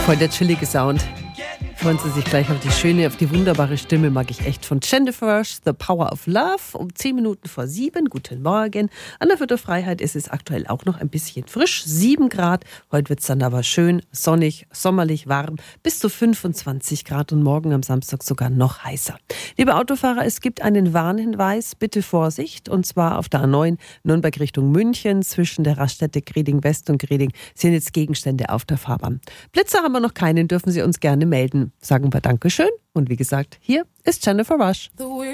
Voll der chillige Sound. Freuen Sie sich gleich auf die schöne, auf die wunderbare Stimme, mag ich echt, von Jennifer, The Power of Love, um 10 Minuten vor 7. Guten Morgen. An der Viertel Freiheit ist es aktuell auch noch ein bisschen frisch, 7 Grad. Heute wird es dann aber schön sonnig, sommerlich warm, bis zu 25 Grad und morgen am Samstag sogar noch heißer. Liebe Autofahrer, es gibt einen Warnhinweis, bitte Vorsicht, und zwar auf der A9 Nürnberg Richtung München zwischen der Raststätte Greding West und Greding sind jetzt Gegenstände auf der Fahrbahn. Blitzer haben wir noch keinen, dürfen Sie uns gerne melden. Sagen wir Dankeschön und wie gesagt, hier ist Jennifer Rush.